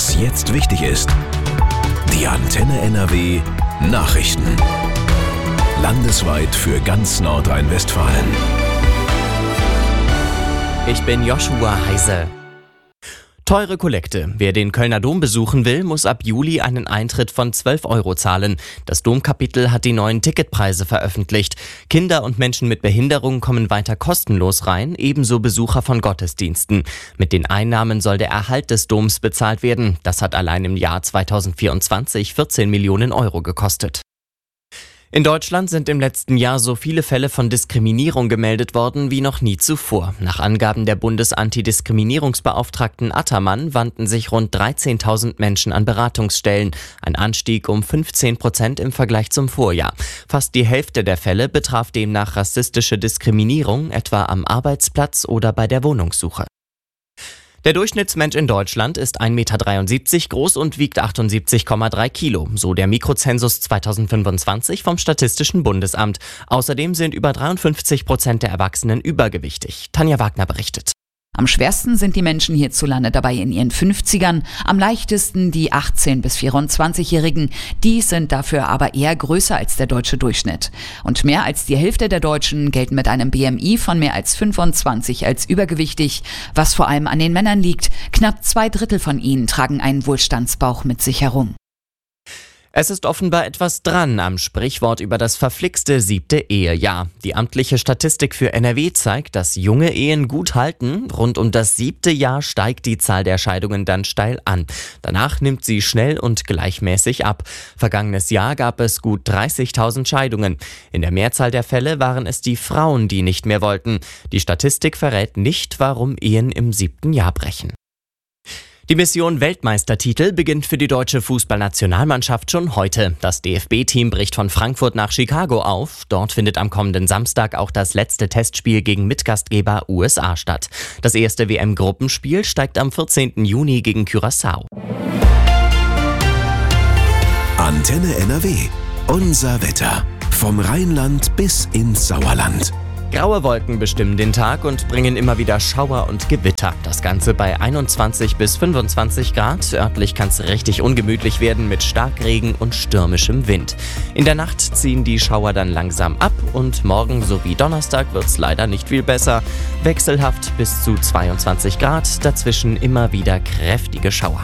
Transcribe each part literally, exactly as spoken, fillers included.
Was jetzt wichtig ist. Die Antenne N R W Nachrichten. Landesweit für ganz Nordrhein-Westfalen. Ich bin Joshua Heise. Teure Kollekte. Wer den Kölner Dom besuchen will, muss ab Juli einen Eintritt von zwölf Euro zahlen. Das Domkapitel hat die neuen Ticketpreise veröffentlicht. Kinder und Menschen mit Behinderung kommen weiter kostenlos rein, ebenso Besucher von Gottesdiensten. Mit den Einnahmen soll der Erhalt des Doms bezahlt werden. Das hat allein im Jahr zweitausendvierundzwanzig vierzehn Millionen Euro gekostet. In Deutschland sind im letzten Jahr so viele Fälle von Diskriminierung gemeldet worden wie noch nie zuvor. Nach Angaben der Bundesantidiskriminierungsbeauftragten Attermann wandten sich rund dreizehntausend Menschen an Beratungsstellen. Ein Anstieg um fünfzehn Prozent im Vergleich zum Vorjahr. Fast die Hälfte der Fälle betraf demnach rassistische Diskriminierung, etwa am Arbeitsplatz oder bei der Wohnungssuche. Der Durchschnittsmensch in Deutschland ist ein Meter dreiundsiebzig groß und wiegt achtundsiebzig Komma drei Kilo, so der Mikrozensus zweitausendfünfundzwanzig vom Statistischen Bundesamt. Außerdem sind über dreiundfünfzig Prozent der Erwachsenen übergewichtig. Tanja Wagner berichtet. Am schwersten sind die Menschen hierzulande dabei in ihren fünfzigern, am leichtesten die achtzehn- bis vierundzwanzigjährigen. Die sind dafür aber eher größer als der deutsche Durchschnitt. Und mehr als die Hälfte der Deutschen gelten mit einem B M I von mehr als fünfundzwanzig als übergewichtig, was vor allem an den Männern liegt. Knapp zwei Drittel von ihnen tragen einen Wohlstandsbauch mit sich herum. Es ist offenbar etwas dran am Sprichwort über das verflixte siebte Ehejahr. Die amtliche Statistik für N R W zeigt, dass junge Ehen gut halten. Rund um das siebte Jahr steigt die Zahl der Scheidungen dann steil an. Danach nimmt sie schnell und gleichmäßig ab. Vergangenes Jahr gab es gut dreißigtausend Scheidungen. In der Mehrzahl der Fälle waren es die Frauen, die nicht mehr wollten. Die Statistik verrät nicht, warum Ehen im siebten Jahr brechen. Die Mission Weltmeistertitel beginnt für die deutsche Fußballnationalmannschaft schon heute. Das D F B-Team bricht von Frankfurt nach Chicago auf. Dort findet am kommenden Samstag auch das letzte Testspiel gegen Mitgastgeber U S A statt. Das erste W M-Gruppenspiel steigt am vierzehnten Juni gegen Curaçao. Antenne N R W. Unser Wetter. Vom Rheinland bis ins Sauerland. Graue Wolken bestimmen den Tag und bringen immer wieder Schauer und Gewitter. Das Ganze bei einundzwanzig bis fünfundzwanzig Grad. Örtlich kann es richtig ungemütlich werden mit Starkregen und stürmischem Wind. In der Nacht ziehen die Schauer dann langsam ab und morgen sowie Donnerstag wird es leider nicht viel besser. Wechselhaft bis zu zweiundzwanzig Grad, dazwischen immer wieder kräftige Schauer.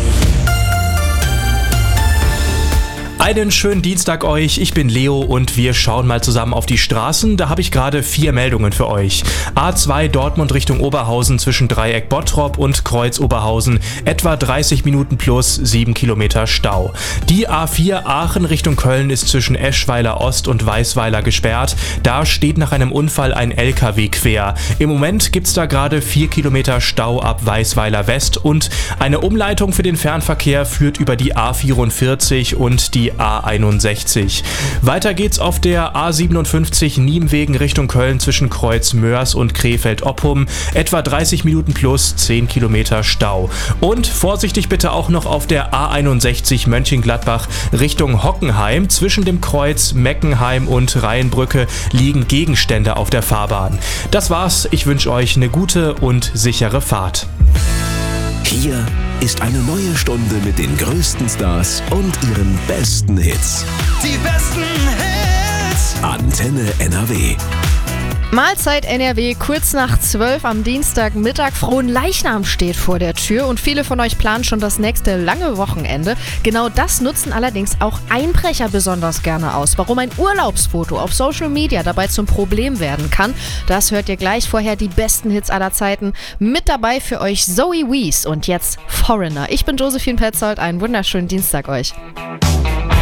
Einen schönen Dienstag euch, ich bin Leo und wir schauen mal zusammen auf die Straßen. Da habe ich gerade vier Meldungen für euch. A zwei Dortmund Richtung Oberhausen zwischen Dreieck Bottrop und Kreuz Oberhausen. Etwa dreißig Minuten plus sieben Kilometer Stau. Die A vier Aachen Richtung Köln ist zwischen Eschweiler Ost und Weißweiler gesperrt. Da steht nach einem Unfall ein L K W quer. Im Moment gibt es da gerade vier Kilometer Stau ab Weißweiler West und eine Umleitung für den Fernverkehr führt über die A vierundvierzig und die A einundsechzig. Weiter geht's auf der A siebenundfünfzig Niemwegen Richtung Köln zwischen Kreuz Mörs und Krefeld-Oppum. Etwa dreißig Minuten plus zehn Kilometer Stau. Und vorsichtig bitte auch noch auf der A einundsechzig Mönchengladbach Richtung Hockenheim. Zwischen dem Kreuz Meckenheim und Rheinbrücke liegen Gegenstände auf der Fahrbahn. Das war's. Ich wünsche euch eine gute und sichere Fahrt. Hier ist eine neue Stunde mit den größten Stars und ihren besten Hits. Die besten Hits. Antenne N R W. Mahlzeit N R W, kurz nach zwölf am Dienstagmittag. Fronleichnam steht vor der Tür und viele von euch planen schon das nächste lange Wochenende. Genau das nutzen allerdings auch Einbrecher besonders gerne aus. Warum ein Urlaubsfoto auf Social Media dabei zum Problem werden kann, das hört ihr gleich. Vorher die besten Hits aller Zeiten. Mit dabei für euch Zoe Wees und jetzt Foreigner. Ich bin Josephine Petzold, einen wunderschönen Dienstag euch.